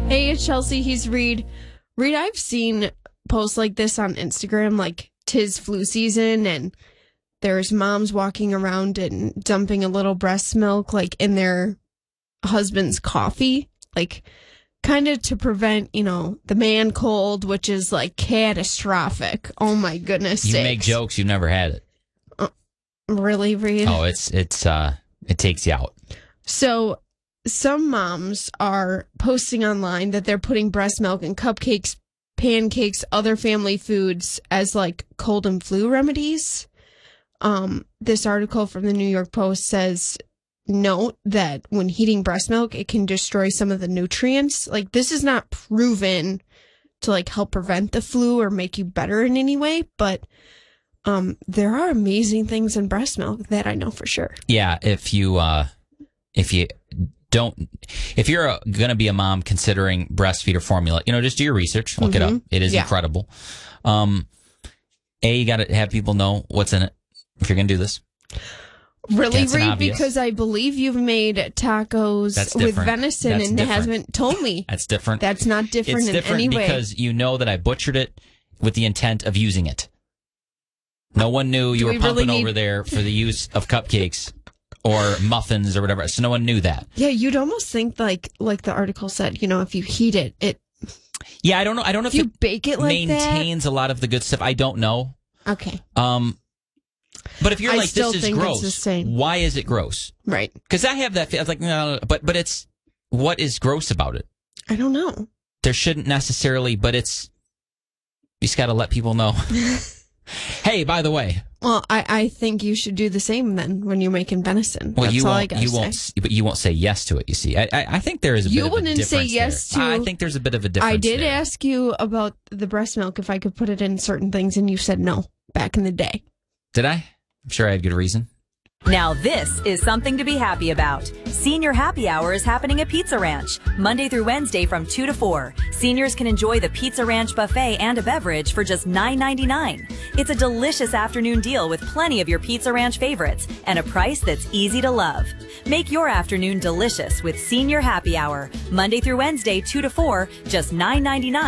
Hey, it's Chelsea. He's Reed. Reed, I've seen posts like this on Instagram, like 'tis flu season, and there's moms walking around and dumping a little breast milk, like, in their husband's coffee, like, kind of to prevent, the man cold, which is, like, catastrophic. Oh, my goodness You sakes. make jokes, you've never had it. Really, Reed? Oh, it takes you out. So some moms are posting online that they're putting breast milk in cupcakes, pancakes, other family foods as like cold and flu remedies. This article from the New York Post says, note that when heating breast milk, it can destroy some of the nutrients. Like, this is not proven to like help prevent the flu or make you better in any way, but there are amazing things in breast milk that I know for sure. Yeah, if you're going to be a mom considering breastfeeder formula, just do your research, look it up. It is incredible. You got to have people know what's in it if you're going to do this. Really, That's Reed? obvious. Because I believe you've made tacos with venison That's and different. hasn't told me. That's different. That's not different It's in different any way. because you know that I butchered it with the intent of using it. No one knew you were pumping over there for the use of cupcakes or muffins or whatever. So no one knew that. Yeah, you'd almost think like the article said, if you heat it. Yeah, I don't know. I don't know if you it bake it like maintains a lot of the good stuff. I don't know. Okay. But if you're I like, still this is think it's the gross, same. why is it gross? Right. Because I have that. I was like, no, but it's what is gross about it? I don't know. There shouldn't necessarily, but you just got to let people know. Hey, by the way. Well, I think you should do the same then when you're making venison. Well, That's all I gotta say. but you won't say yes to it. You see, I think there is a bit of a difference. You wouldn't say yes there. to. I think there's a bit of a difference. I did there. ask you about the breast milk if I could put it in certain things, and you said no back in the day. Did I? I'm sure I had good reason. Now this is something to be happy about. Senior Happy Hour is happening at Pizza Ranch, Monday through Wednesday from 2 to 4. Seniors can enjoy the Pizza Ranch buffet and a beverage for just $9.99. It's a delicious afternoon deal with plenty of your Pizza Ranch favorites and a price that's easy to love. Make your afternoon delicious with Senior Happy Hour, Monday through Wednesday 2 to 4, just $9.99.